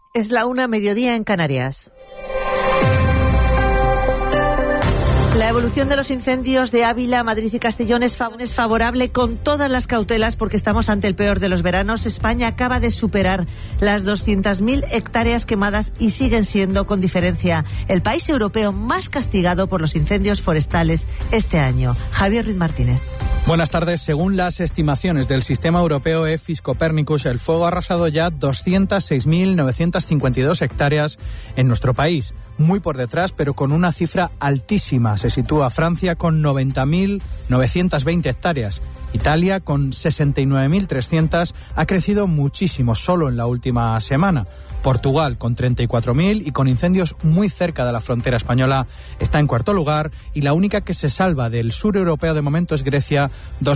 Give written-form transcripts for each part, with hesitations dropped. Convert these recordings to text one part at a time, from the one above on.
Es la 1:00, mediodía en Canarias. La evolución de los incendios de Ávila, Madrid y Castellón es favorable con todas las cautelas porque estamos ante el peor de los veranos. España acaba de superar las 200.000 hectáreas quemadas y siguen siendo, con diferencia, el país europeo más castigado por los incendios forestales este año. Javier Ruiz Martínez. Buenas tardes. Según las estimaciones del sistema europeo EFIS Copernicus, el fuego ha arrasado ya 206.952 hectáreas en nuestro país. Muy por detrás, pero con una cifra altísima. Se sitúa Francia con 90.920 hectáreas. Italia, con 69.300, ha crecido muchísimo solo en la última semana. Portugal, con 34.000 y con incendios muy cerca de la frontera española, está en cuarto lugar, y la única que se salva del sur europeo de momento es Grecia,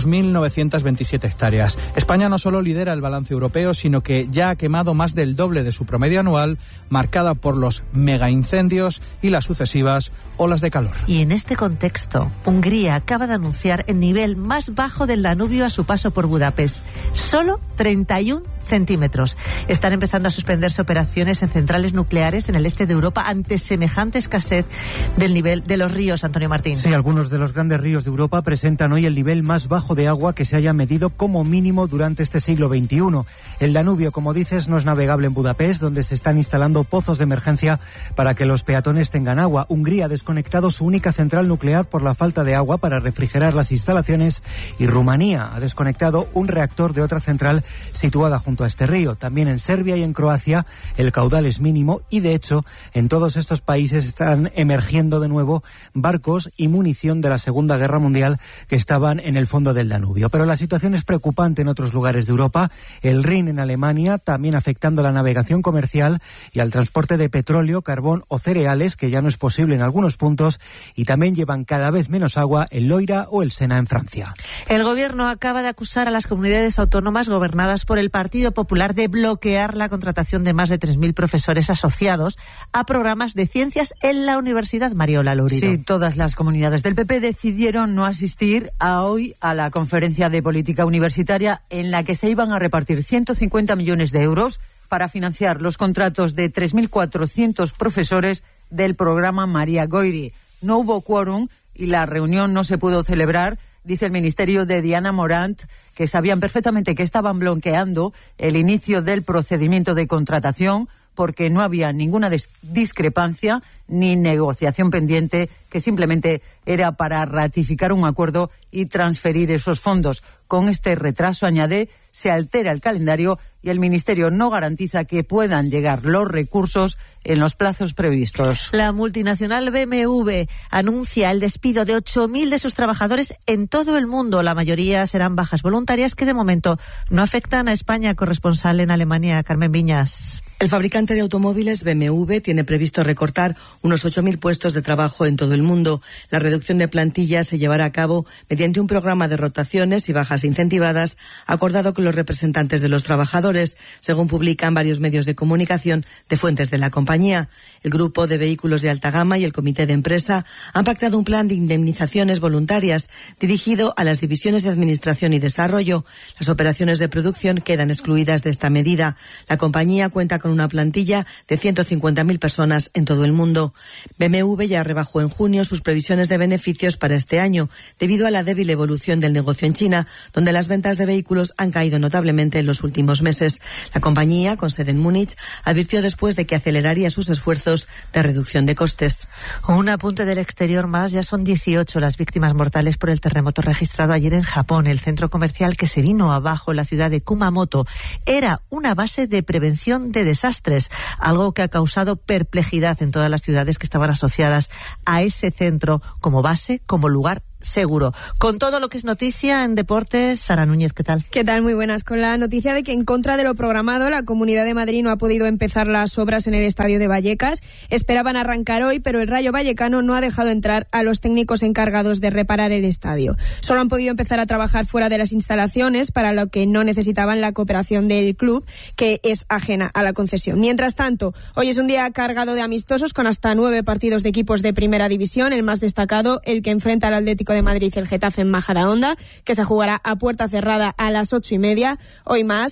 2.927 hectáreas. España no solo lidera el balance europeo, sino que ya ha quemado más del doble de su promedio anual, marcada por los megaincendios y las sucesivas olas de calor. Y en este contexto, Hungría acaba de anunciar el nivel más bajo del Danubio a su paso por Budapest. Solo 31 centímetros. Están empezando a suspenderse operaciones en centrales nucleares en el este de Europa ante semejante escasez del nivel de los ríos, Antonio Martín. Sí, algunos de los grandes ríos de Europa presentan hoy el nivel más bajo de agua que se haya medido como mínimo durante este siglo XXI. El Danubio, como dices, no es navegable en Budapest, donde se están instalando pozos de emergencia para que los peatones tengan agua. Hungría ha desconectado su única central nuclear por la falta de agua para refrigerar las instalaciones, y Rumanía ha desconectado un reactor de otra central situada junto a este río. También en Serbia y en Croacia el caudal es mínimo, y de hecho en todos estos países están emergiendo de nuevo barcos y munición de la Segunda Guerra Mundial que estaban en el fondo del Danubio. Pero la situación es preocupante en otros lugares de Europa. El Rin en Alemania, también afectando la navegación comercial y al transporte de petróleo, carbón o cereales, que ya no es posible en algunos puntos, y también llevan cada vez menos agua el Loira o el Sena en Francia. El gobierno acaba de acusar a las comunidades autónomas gobernadas por el Partido Popular de bloquear la contratación de más de 3.000 profesores asociados a programas de ciencias en la Universidad Mariola Lourido. Sí, todas las comunidades del PP decidieron no asistir hoy a la conferencia de política universitaria en la que se iban a repartir 150 millones de euros para financiar los contratos de 3.400 profesores del programa María Goiri. No hubo quórum y la reunión no se pudo celebrar. Dice el ministerio de Diana Morant que sabían perfectamente que estaban bloqueando el inicio del procedimiento de contratación porque no había ninguna discrepancia ni negociación pendiente, que simplemente era para ratificar un acuerdo y transferir esos fondos. Con este retraso, añade, se altera el calendario y el Ministerio no garantiza que puedan llegar los recursos en los plazos previstos. La multinacional BMW anuncia el despido de 8.000 de sus trabajadores en todo el mundo. La mayoría serán bajas voluntarias que de momento no afectan a España. Corresponsal en Alemania, Carmen Viñas. El fabricante de automóviles BMW tiene previsto recortar unos 8.000 puestos de trabajo en todo el mundo. La reducción de plantilla se llevará a cabo mediante un programa de rotaciones y bajas incentivadas acordado con los representantes de los trabajadores, según publican varios medios de comunicación de fuentes de la compañía. El grupo de vehículos de alta gama y el comité de empresa han pactado un plan de indemnizaciones voluntarias dirigido a las divisiones de administración y desarrollo. Las operaciones de producción quedan excluidas de esta medida. La compañía cuenta con una plantilla de 150.000 personas en todo el mundo. BMW ya rebajó en junio sus previsiones de beneficios para este año, debido a la débil evolución del negocio en China, donde las ventas de vehículos han caído notablemente en los últimos meses. La compañía, con sede en Múnich, advirtió después de que aceleraría sus esfuerzos de reducción de costes. Un apunte del exterior más, ya son 18 las víctimas mortales por el terremoto registrado ayer en Japón. El centro comercial que se vino abajo en la ciudad de Kumamoto era una base de prevención de desastres, algo que ha causado perplejidad en todas las ciudades que estaban asociadas a ese centro como base, como lugar seguro. Con todo lo que es noticia en deportes, Sara Núñez, ¿qué tal? ¿Qué tal? Muy buenas. Con la noticia de que en contra de lo programado, la Comunidad de Madrid no ha podido empezar las obras en el estadio de Vallecas. Esperaban arrancar hoy, pero el Rayo Vallecano no ha dejado entrar a los técnicos encargados de reparar el estadio. Solo han podido empezar a trabajar fuera de las instalaciones, para lo que no necesitaban la cooperación del club, que es ajena a la concesión. Mientras tanto, hoy es un día cargado de amistosos con hasta 9 partidos de equipos de primera división. El más destacado, el que enfrenta al Atlético de Madrid, el Getafe en Majadahonda, que se jugará a puerta cerrada a las 8:30. Hoy más,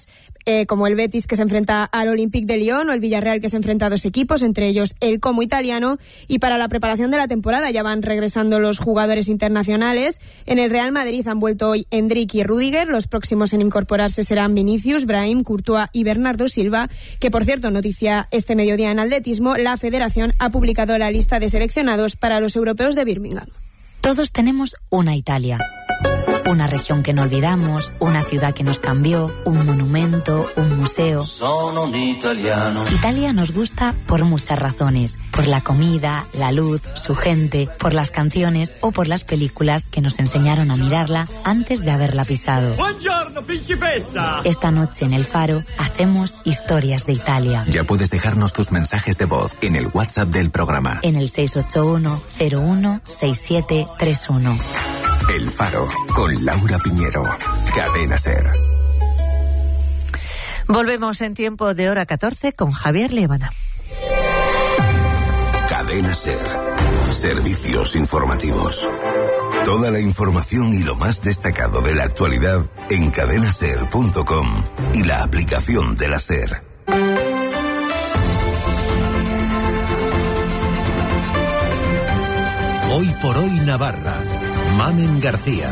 como el Betis, que se enfrenta al Olympique de Lyon, o el Villarreal, que se enfrenta a 2 equipos, entre ellos el Como italiano. Y para la preparación de la temporada ya van regresando los jugadores internacionales. En el Real Madrid han vuelto hoy Endrick y Rüdiger. Los próximos en incorporarse serán Vinicius, Brahim, Courtois y Bernardo Silva, que, por cierto, noticia este mediodía en atletismo, la Federación ha publicado la lista de seleccionados para los europeos de Birmingham. Todos tenemos una Italia. Una región que no olvidamos, una ciudad que nos cambió, un monumento, un museo. Sono un italiano. Italia nos gusta por muchas razones. Por la comida, la luz, su gente, por las canciones o por las películas que nos enseñaron a mirarla antes de haberla pisado. ¡Buongiorno, principessa! Esta noche en El Faro hacemos historias de Italia. Ya puedes dejarnos tus mensajes de voz en el WhatsApp del programa. En el 681-01-6731. El Faro, con Laura Piñero. Cadena SER. Volvemos en tiempo de hora 14 con Javier Liébana. Cadena SER. Servicios informativos. Toda la información y lo más destacado de la actualidad en cadenaser.com y la aplicación de la SER. Hoy por hoy Navarra. Mamen García.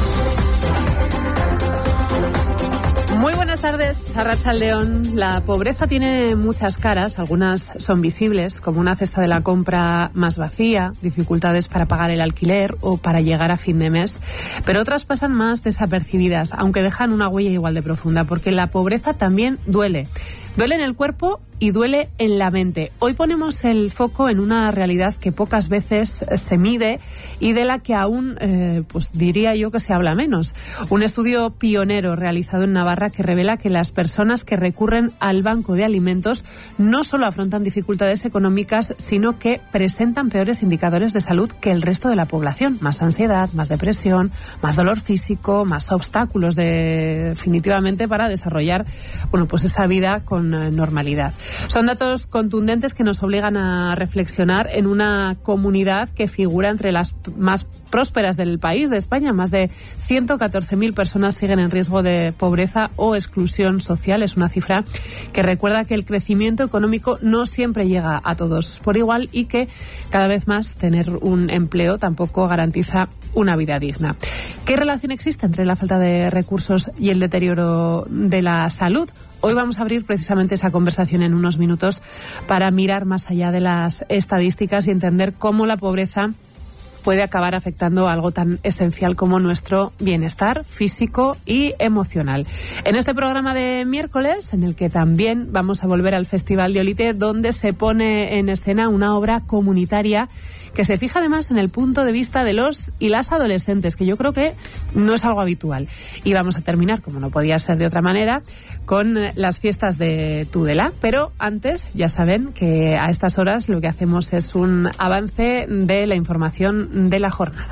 Muy buenas tardes, Arratsaldeón. La pobreza tiene muchas caras, algunas son visibles, como una cesta de la compra más vacía, dificultades para pagar el alquiler o para llegar a fin de mes, pero otras pasan más desapercibidas, aunque dejan una huella igual de profunda, porque la pobreza también duele. Duele en el cuerpo y duele en la mente. Hoy ponemos el foco en una realidad que pocas veces se mide y de la que aún, pues diría yo que se habla menos. Un estudio pionero realizado en Navarra que revela que las personas que recurren al banco de alimentos no solo afrontan dificultades económicas, sino que presentan peores indicadores de salud que el resto de la población. Más ansiedad, más depresión, más dolor físico, más obstáculos definitivamente para desarrollar, bueno, pues esa vida con normalidad. Son datos contundentes que nos obligan a reflexionar en una comunidad que figura entre las más prósperas del país, de España. Más de 114.000 personas siguen en riesgo de pobreza o exclusión social. Es una cifra que recuerda que el crecimiento económico no siempre llega a todos por igual y que cada vez más tener un empleo tampoco garantiza una vida digna. ¿Qué relación existe entre la falta de recursos y el deterioro de la salud? Hoy vamos a abrir precisamente esa conversación en unos minutos para mirar más allá de las estadísticas y entender cómo la pobreza puede acabar afectando algo tan esencial como nuestro bienestar físico y emocional. En este programa de miércoles, en el que también vamos a volver al Festival de Olite, donde se pone en escena una obra comunitaria que se fija además en el punto de vista de los y las adolescentes, que yo creo que no es algo habitual. Y vamos a terminar, como no podía ser de otra manera, con las fiestas de Tudela. Pero antes, ya saben que a estas horas lo que hacemos es un avance de la información de la jornada.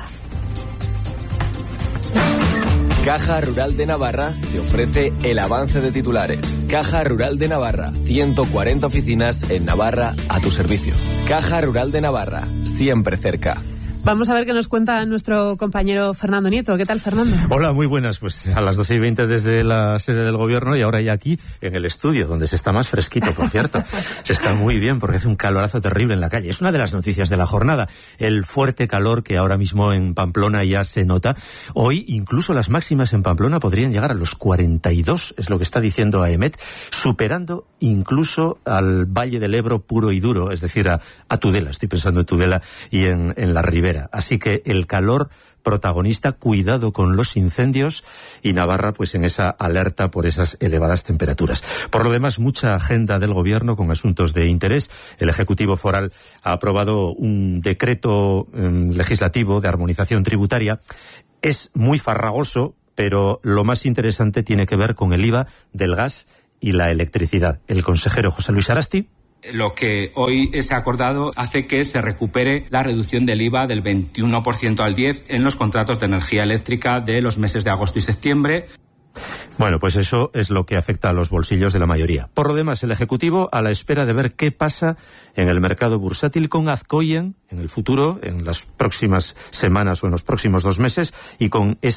Caja Rural de Navarra te ofrece el avance de titulares. Caja Rural de Navarra, 140 oficinas en Navarra a tu servicio. Caja Rural de Navarra, siempre cerca. Vamos a ver qué nos cuenta nuestro compañero Fernando Nieto. ¿Qué tal, Fernando? Hola, muy buenas. Pues a las 12:20 desde la sede del gobierno y ahora ya aquí en el estudio, donde se está más fresquito, por cierto. Se está muy bien porque hace un calorazo terrible en la calle. Es una de las noticias de la jornada. El fuerte calor que ahora mismo en Pamplona ya se nota. Hoy incluso las máximas en Pamplona podrían llegar a los 42, es lo que está diciendo AEMET, superando incluso al Valle del Ebro puro y duro, es decir, a Tudela. Estoy pensando en Tudela y en la Ribera. Así que el calor protagonista, cuidado con los incendios, y Navarra pues en esa alerta por esas elevadas temperaturas. Por lo demás, mucha agenda del gobierno con asuntos de interés. El Ejecutivo Foral ha aprobado un decreto legislativo de armonización tributaria. Es muy farragoso, pero lo más interesante tiene que ver con el IVA del gas y la electricidad. El consejero José Luis Arasti. Lo que hoy se ha acordado hace que se recupere la reducción del IVA del 21% al 10% en los contratos de energía eléctrica de los meses de agosto y septiembre. Bueno, pues eso es lo que afecta a los bolsillos de la mayoría. Por lo demás, el Ejecutivo a la espera de ver qué pasa en el mercado bursátil con Azcoyen en el futuro, en las próximas semanas o en los próximos 2 meses, y con esa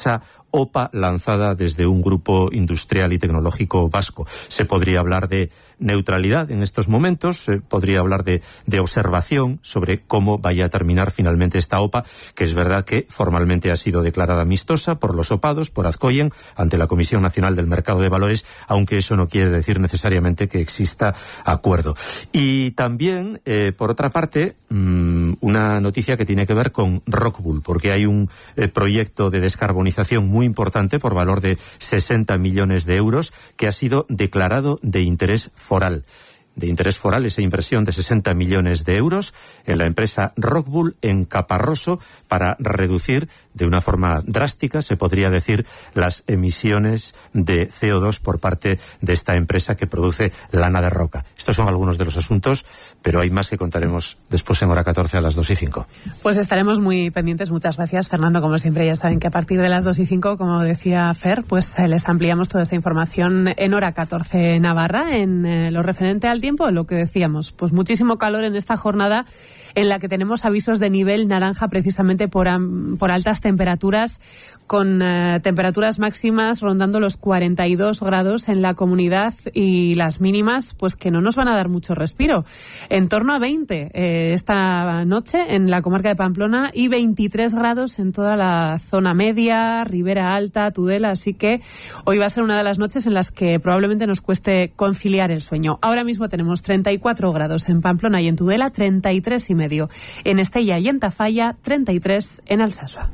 OPA lanzada desde un grupo industrial y tecnológico vasco. Se podría hablar de neutralidad en estos momentos, se podría hablar de observación sobre cómo vaya a terminar finalmente esta OPA, que es verdad que formalmente ha sido declarada amistosa por los OPADOS, por Azcoyen, ante la Comisión Nacional del Mercado de Valores, aunque eso no quiere decir necesariamente que exista acuerdo. Y también, por otra parte, una noticia que tiene que ver con Rockwool, porque hay un proyecto de descarbonización muy importante por valor de 60 millones de euros que ha sido declarado de interés foral. De interés foral, esa inversión de 60 millones de euros en la empresa Rockwool en Caparroso para reducir de una forma drástica, se podría decir, las emisiones de CO2 por parte de esta empresa que produce lana de roca. Estos son algunos de los asuntos, pero hay más que contaremos después en Hora 14 a las 2:05. Pues estaremos muy pendientes. Muchas gracias, Fernando. Como siempre, ya saben que a partir de las 2:05, como decía Fer, pues les ampliamos toda esa información en Hora 14 Navarra, en lo referente al tiempo, lo que decíamos, pues muchísimo calor en esta jornada en la que tenemos avisos de nivel naranja precisamente por altas temperaturas, con temperaturas máximas rondando los 42 grados en la comunidad y las mínimas pues que no nos van a dar mucho respiro. En torno a 20 esta noche en la comarca de Pamplona y 23 grados en toda la zona media, Ribera Alta, Tudela, así que hoy va a ser una de las noches en las que probablemente nos cueste conciliar el sueño. Ahora mismo tenemos 34 grados en Pamplona y en Tudela, 33,5 en Estella y en Tafalla, 33 en Alsasua.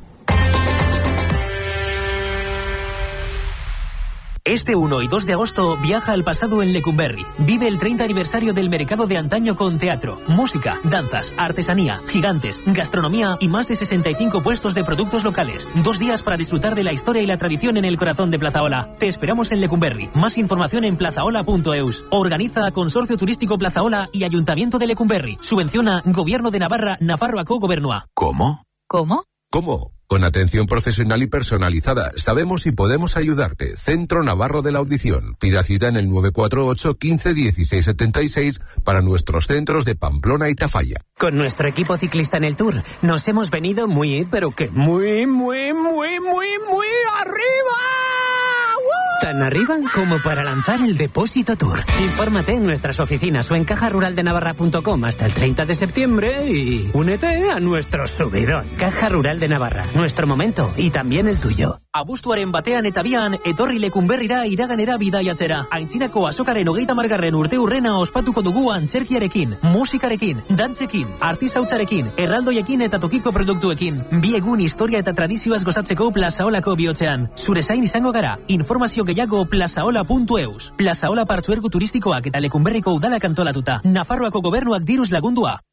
Este 1 y 2 de agosto viaja al pasado en Lecumberri. Vive el 30 aniversario del mercado de antaño con teatro, música, danzas, artesanía, gigantes, gastronomía y más de 65 puestos de productos locales. 2 días para disfrutar de la historia y la tradición en el corazón de Plazaola. Te esperamos en Lecumberri. Más información en plazaola.eus. Organiza Consorcio Turístico Plazaola y Ayuntamiento de Lecumberri. Subvenciona Gobierno de Navarra, Nafarroako Gobernua. ¿Cómo? ¿Cómo? ¿Cómo? Con atención profesional y personalizada, sabemos si podemos ayudarte. Centro Navarro de la Audición. Pida cita en el 948 15 16 76 para nuestros centros de Pamplona y Tafalla. Con nuestro equipo ciclista en el Tour, nos hemos venido muy, pero que muy arriba. Tan arriba como para lanzar el Depósito Tour. Infórmate en nuestras oficinas o en cajaruraldenavarra.com hasta el 30 de septiembre y únete a nuestro subidón. Caja Rural de Navarra, nuestro momento y también el tuyo. Abuztuaren batean eta bian, etorri Lecumberrira iraganera bidaiatzera. Aintzinako azokaren 30. urte hurrena ospatuko dugu antzerkiarekin, musikarekin, dantzekin, artisautzarekin, erraldoiekin eta tokiko produktuekin. Bi egun historia eta tradizioaz gozatzeko Plazaolako bihotzean. Zure zain izango gara, informazio gehiago plazaola.eus. Plazaola partzuergo turistikoak eta Lecumberriko udalak antolatuta. Nafarroako gobernuak diruz lagundua.